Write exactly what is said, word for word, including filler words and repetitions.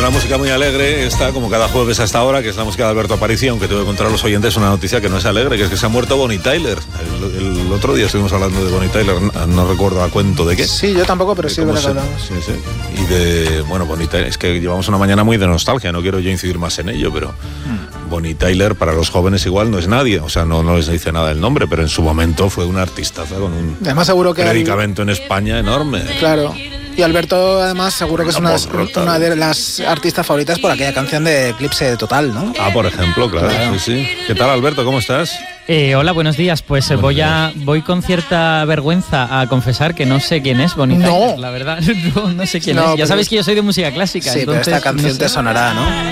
una música muy alegre, esta como cada jueves a esta hora, que es la música de Alberto Aparicio, aunque tengo que contar a los oyentes una noticia que no es alegre, que es que se ha muerto Bonnie Tyler. El, el otro día estuvimos hablando de Bonnie Tyler, no, no recuerdo a cuento de qué. Sí, yo tampoco, pero sí, verdad que hablamos. Sí, sí. Y de, bueno, Bonnie Tyler, es que llevamos una mañana muy de nostalgia, no quiero yo incidir más en ello, pero hmm. Bonnie Tyler para los jóvenes igual no es nadie, o sea, no, no les dice nada el nombre, pero en su momento fue una artistaza con un además, seguro que predicamento el... en España enorme. Claro. Y Alberto, además, seguro que es una, una de las artistas favoritas por aquella canción de Eclipse Total, ¿no? Ah, por ejemplo, claro, claro. Sí, sí. ¿Qué tal, Alberto? ¿Cómo estás? Eh, hola, buenos días. Pues buenos voy días. a voy con cierta vergüenza a confesar que no sé quién es Bonnie Tyler, no. la verdad. No, no sé quién no, es. Ya sabéis que yo soy de música clásica. Sí, entonces, pero esta canción no sé. te sonará, ¿no?